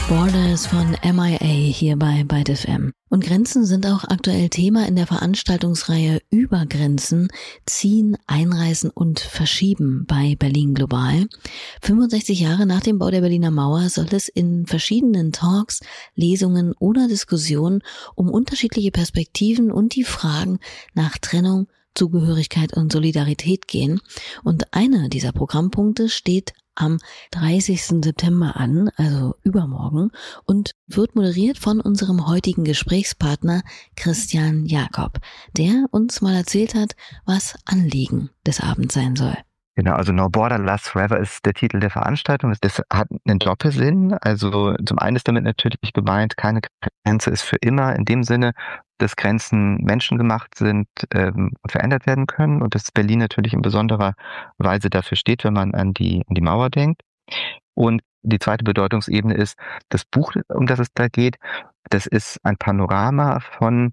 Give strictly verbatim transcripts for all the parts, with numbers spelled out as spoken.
Borders von M I A hier bei Byte F M. Und Grenzen sind auch aktuell Thema in der Veranstaltungsreihe Über Grenzen, Ziehen, Einreisen und Verschieben bei Berlin Global. fünfundsechzig Jahre nach dem Bau der Berliner Mauer soll es in verschiedenen Talks, Lesungen oder Diskussionen um unterschiedliche Perspektiven und die Fragen nach Trennung, Zugehörigkeit und Solidarität gehen. Und einer dieser Programmpunkte steht am dreißigsten September an, also übermorgen, und wird moderiert von unserem heutigen Gesprächspartner Christian Jakob, der uns mal erzählt hat, was Anliegen des Abends sein soll. Genau, also No Border Lasts Forever ist der Titel der Veranstaltung. Das hat einen Doppelsinn. Also zum einen ist damit natürlich gemeint, keine Grenze ist für immer in dem Sinne, dass Grenzen menschengemacht sind ähm, und verändert werden können und dass Berlin natürlich in besonderer Weise dafür steht, wenn man an die, an die Mauer denkt. Und die zweite Bedeutungsebene ist das Buch, um das es da geht. Das ist ein Panorama von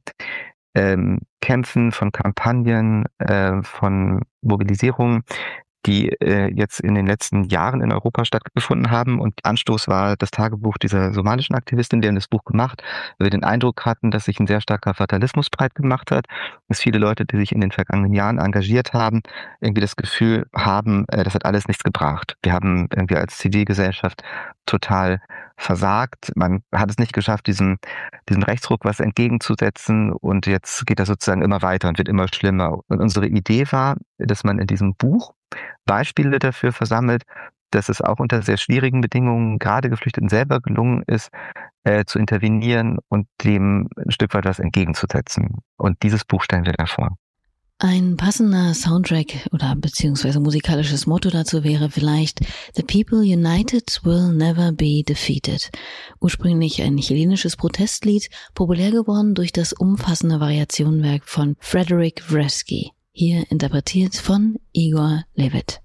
ähm, Kämpfen, von Kampagnen, äh, von Mobilisierungen, die äh, jetzt in den letzten Jahren in Europa stattgefunden haben. Und Anstoß war das Tagebuch dieser somalischen Aktivistin, die haben das Buch gemacht, weil wir den Eindruck hatten, dass sich ein sehr starker Fatalismus breit gemacht hat, dass viele Leute, die sich in den vergangenen Jahren engagiert haben, irgendwie das Gefühl haben, äh, das hat alles nichts gebracht. Wir haben irgendwie als Zivilgesellschaft total versagt. Man hat es nicht geschafft, diesem, diesem Rechtsruck was entgegenzusetzen und jetzt geht das sozusagen immer weiter und wird immer schlimmer. Und unsere Idee war, dass man in diesem Buch Beispiele dafür versammelt, dass es auch unter sehr schwierigen Bedingungen gerade Geflüchteten selber gelungen ist, äh, zu intervenieren und dem ein Stück weit was entgegenzusetzen. Und dieses Buch stellen wir da vor. Ein passender Soundtrack oder beziehungsweise musikalisches Motto dazu wäre vielleicht The People United Will Never Be Defeated. Ursprünglich ein chilenisches Protestlied, populär geworden durch das umfassende Variationenwerk von Frederick Wretzky. Hier interpretiert von Igor Levit.